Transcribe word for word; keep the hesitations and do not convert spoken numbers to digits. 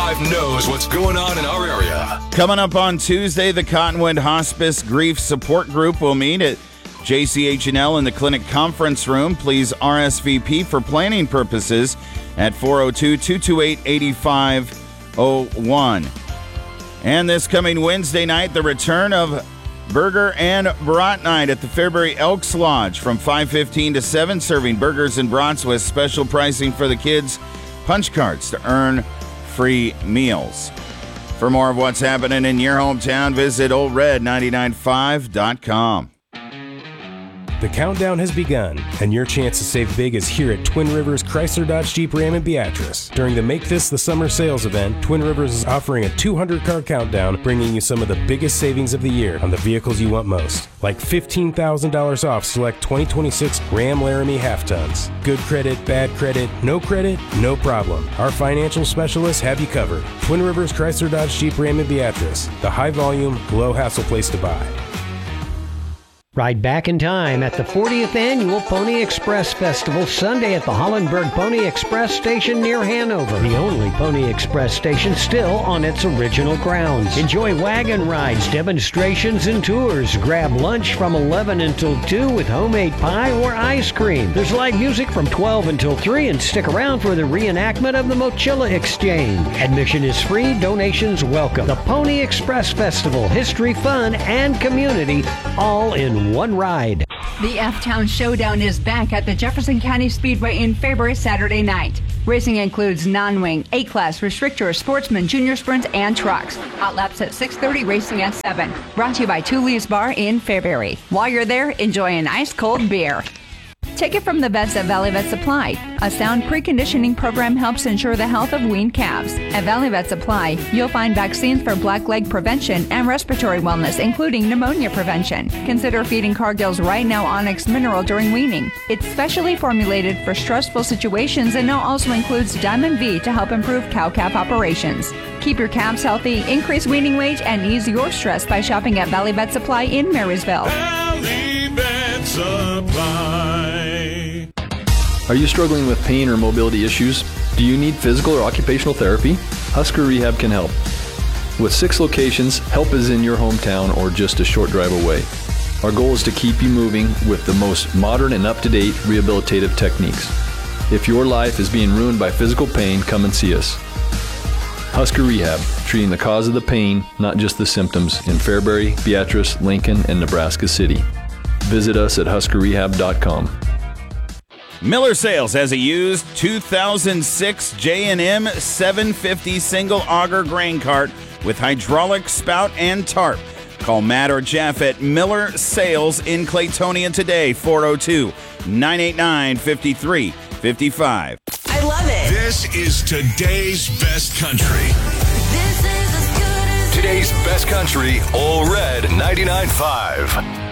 five knows what's going on in our area. Coming up on Tuesday, the Cottonwood Hospice Grief Support Group will meet at J C H and L in the clinic conference room. Please R S V P for planning purposes at four oh two, two two eight, eight five oh one. And this coming Wednesday night, the return of Burger and Brat Night at the Fairbury Elks Lodge from five fifteen to seven, serving burgers and brats with special pricing for the kids, punch cards to earn free meals. For more of what's happening in your hometown, visit old red nine nine five dot com. The countdown has begun, and your chance to save big is here at Twin Rivers Chrysler Dodge Jeep Ram in Beatrice. During the Make This the Summer sales event, Twin Rivers is offering a two hundred car countdown, bringing you some of the biggest savings of the year on the vehicles you want most, like fifteen thousand dollars off select twenty twenty-six Ram Laramie half-tons. Good credit, bad credit, no credit, no problem. Our financial specialists have you covered. Twin Rivers Chrysler Dodge Jeep Ram in Beatrice, the high-volume, low-hassle place to buy. Ride back in time at the fortieth Annual Pony Express Festival Sunday at the Hollenberg Pony Express Station near Hanover. The only Pony Express station still on its original grounds. Enjoy wagon rides, demonstrations, and tours. Grab lunch from eleven until two with homemade pie or ice cream. There's live music from twelve until three, and stick around for the reenactment of the Mochilla Exchange. Admission is free, donations welcome. The Pony Express Festival, history, fun, and community, all in one ride. The F-Town Showdown is back at the Jefferson County Speedway in Fairbury Saturday night. Racing includes non-wing, A-Class, Restrictor, Sportsman, Junior Sprints, and Trucks. Hot laps at six thirty, racing at seven. Brought to you by Tully's Bar in Fairbury. While you're there, enjoy an ice-cold beer. Take it from the vets at Valley Vet Supply. A sound preconditioning program helps ensure the health of weaned calves. At Valley Vet Supply, you'll find vaccines for black leg prevention and respiratory wellness, including pneumonia prevention. Consider feeding Cargill's Right Now Onyx Mineral during weaning. It's specially formulated for stressful situations and now also includes Diamond V to help improve cow-calf operations. Keep your calves healthy, increase weaning weight, and ease your stress by shopping at Valley Vet Supply in Marysville. Valley Vet Supply. Are you struggling with pain or mobility issues? Do you need physical or occupational therapy? Husker Rehab can help. With six locations, help is in your hometown or just a short drive away. Our goal is to keep you moving with the most modern and up-to-date rehabilitative techniques. If your life is being ruined by physical pain, come and see us. Husker Rehab, treating the cause of the pain, not just the symptoms, in Fairbury, Beatrice, Lincoln, and Nebraska City. Visit us at husker rehab dot com. Miller Sales has a used two thousand six J and M seven fifty single auger grain cart with hydraulic spout and tarp. Call Matt or Jeff at Miller Sales in Claytonia today, four oh two, nine eight nine, five three five five. I love it. This is today's best country. This is as good as Today's best country, All Red ninety-nine point five.